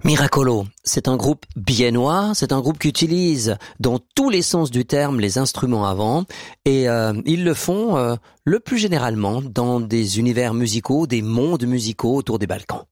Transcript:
Miracolo, c'est un groupe biennois, c'est un groupe qui utilise dans tous les sens du terme les instruments à vent et ils le font le plus généralement dans des univers musicaux, des mondes musicaux autour des Balkans.